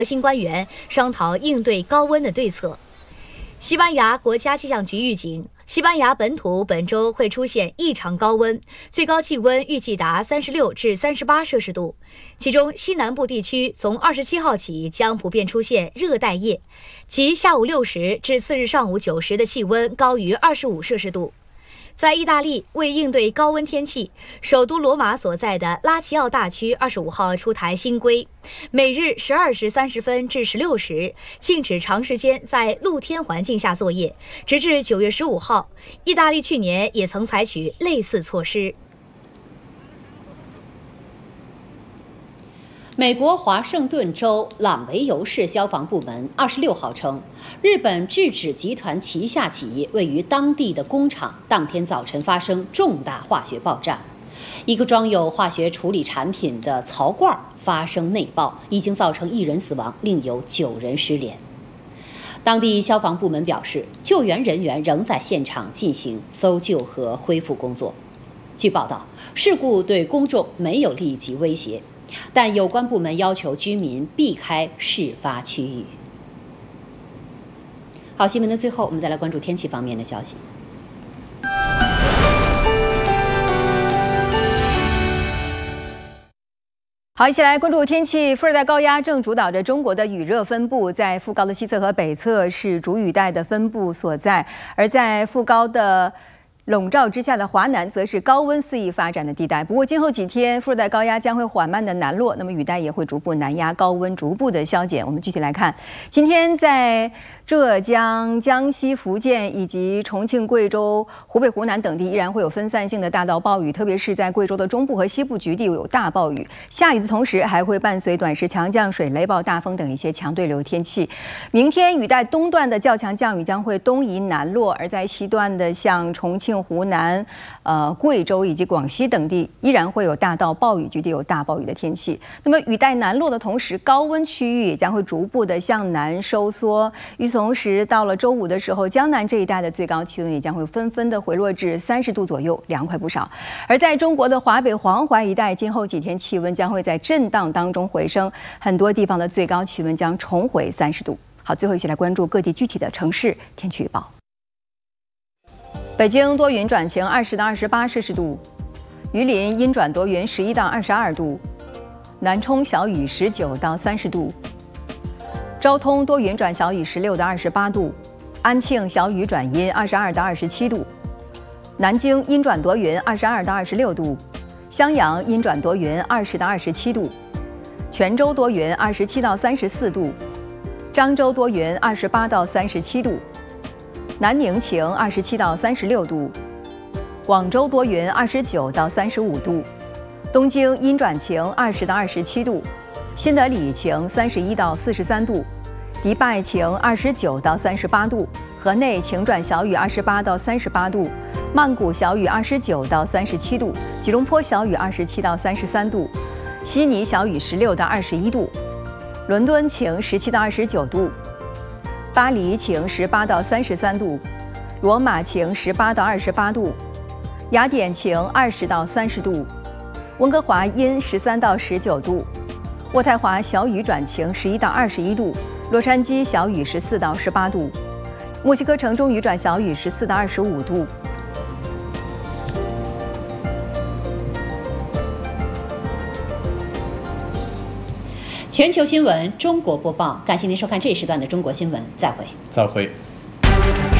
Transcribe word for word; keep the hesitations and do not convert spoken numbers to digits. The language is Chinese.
核心官员商讨应对高温的对策。西班牙国家气象局预警，西班牙本土本周会出现异常高温，最高气温预计达三十六至三十八摄氏度。其中西南部地区从二十七号起将普遍出现热带夜，即下午六时至次日上午九时的气温高于二十五摄氏度。在意大利，为应对高温天气，首都罗马所在的拉齐奥大区二十五号出台新规，每日十二时三十分至十六时禁止长时间在露天环境下作业，直至九月十五号。意大利去年也曾采取类似措施。 美国华盛顿州朗维尤市消防部门二十六号称，日本制纸集团旗下企业位于当地的工厂当天早晨发生重大化学爆炸，一个装有化学处理产品的槽罐发生内爆，已经造成一人死亡，另有九人失联。当地消防部门表示，救援人员仍在现场进行搜救和恢复工作。据报道，事故对公众没有立即威胁，但有关部门要求居民避开事发区域。好，新闻的最后，我们再来关注天气方面的消息。 好，一起来关注天气。副热带高压正主导着中国的雨热分布，在副高的西侧和北侧是主雨带的分布所在，而在副高的笼罩之下的华南则是高温肆意发展的地带。不过今后几天，副热带高压将会缓慢的南落，那么雨带也会逐步南压，高温逐步的消减。我们具体来看，今天在浙江、江西、福建以及重庆、贵州、湖北、湖南等地依然会有分散性的大到暴雨，特别是在贵州的中部和西部局地有大暴雨。下雨的同时，还会伴随短时强降水、雷暴、大风等一些强对流天气。明天雨带东段的较强降雨将会东移南落，而在西段的像重庆、湖南、呃贵州以及广西等地依然会有大到暴雨，局地有大暴雨的天气。那么雨带南落的同时，高温区域也将会逐步的向南收缩。与此同时，到了周五的时候，江南这一带的最高气温也将会纷纷的回落至三十度左右，凉快不少。而在中国的华北、黄淮一带，今后几天气温将会在震荡当中回升，很多地方的最高气温将重回三十度。好，最后一起来关注各地具体的城市天气预报。北京多云转晴，二十到二十八摄氏度；榆林阴转多云，十一到二十二度；南充小雨，十九到三十度；昭通多云转小雨，十六到二十八度；安庆小雨转阴，二十二到二十七度；南京阴转多云，二十二到二十六度；襄阳阴转多云，二十到二十七度；泉州多云，二十七到三十四度；漳州多云，二十八到三十七度；南宁晴，二十七到三十六度；广州多云，二十九到三十五度；东京阴转晴，二十到二十七度；新德里晴，三十一到四十三度；迪拜晴，二十九到三十八度；河内晴转小雨，二十八到三十八度；曼谷小雨，二十九到三十七度；吉隆坡小雨，二十七到三十三度；悉尼小雨，十六到二十一度；伦敦晴，十七到二十九度；巴黎晴，十八到三十三度；罗马晴，十八到二十八度；雅典晴，二十到三十度；温哥华阴，十三到十九度；渥太华小雨转晴，十一到二十一度；洛杉矶小雨，十四到十八度；墨西哥城中雨转小雨，十四到二十五度。 全球新闻中国播报，感谢您收看这一时段的中国新闻，再会。 再会。